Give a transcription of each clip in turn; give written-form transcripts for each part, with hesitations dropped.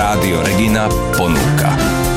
Rádio Regina ponúka.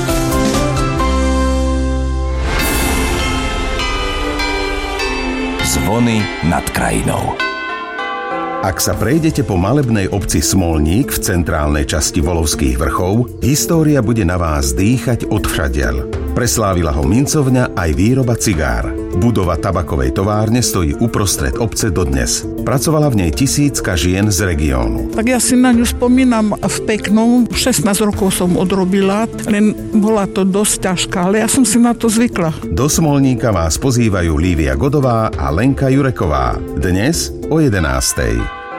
Zvony nad krajinou. Ak sa prejdete po malebnej obci Smolník v centrálnej časti Volovských vrchov, história bude na vás dýchať odvšadiaľ. Preslávila ho mincovňa aj výroba cigár. Budova tabakovej továrne stojí uprostred obce dodnes. Pracovala v nej 1000 žien z regiónu. Tak ja si na ňu spomínam v peknom. 16 rokov som odrobila, len bola to dosť ťažká, ale ja som si na to zvykla. Do Smolníka vás pozývajú Lívia Godová a Lenka Jureková. Dnes o 11:00.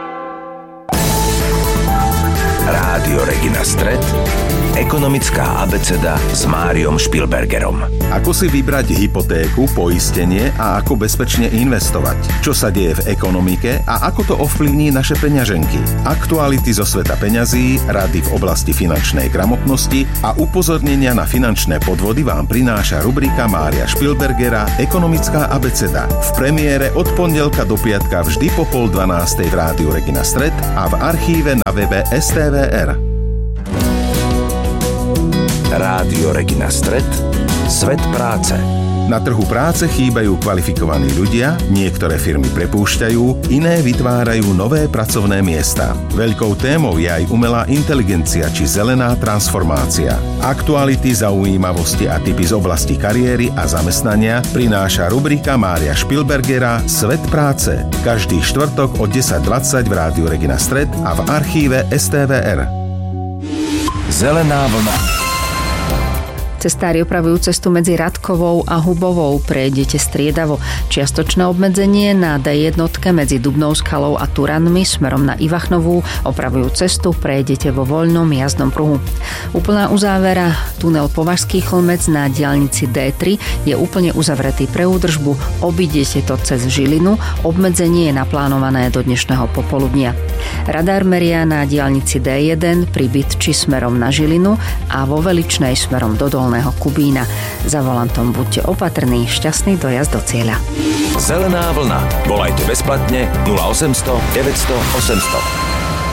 Rádio Regina Stred, ekonomická abeceda s Máriom Špilbergerom. Ako si vybrať hypotéku, poistenie a ako bezpečne investovať? Čo sa deje v ekonomike a ako to ovplyvní naše peňaženky? Aktuality zo sveta peňazí, rady v oblasti finančnej gramotnosti a upozornenia na finančné podvody vám prináša rubrika Mária Špilbergera Ekonomická abeceda. V premiére od pondelka do piatka vždy po 11:30 v Rádiu Regina Stred a v archíve na webe STVR. Rádio Regina Stred, svet práce. Na trhu práce chýbajú kvalifikovaní ľudia, niektoré firmy prepúšťajú, iné vytvárajú nové pracovné miesta. Veľkou témou je aj umelá inteligencia či zelená transformácia. Aktuality, zaujímavosti a tipy z oblasti kariéry a zamestnania prináša rubrika Mária Špilbergera Svet práce. Každý štvrtok od 10:20 v Rádiu Regina Stred a v archíve STVR. Zelená vlna. Cestári opravujú cestu medzi Radkovou a Hubovou. Prejdete striedavo. Čiastočné obmedzenie na D1 medzi Dubnou skalou a Turanmi smerom na Ivachnovú. Opravujú cestu, prejdete vo voľnom jazdnom pruhu. Úplná uzávera, tunel Považský Chlmec na diaľnici D3 je úplne uzavretý pre údržbu. Obídete to cez Žilinu. Obmedzenie je naplánované do dnešného popoludnia. Radar meria na diaľnici D1 pri Bytči smerom na Žilinu a vo Veličnej smerom do Dolného Kubína. Za volantom buďte opatrní, šťastný dojazd do cieľa. Zelená vlna. Volajte bezplatne 0800 900 800.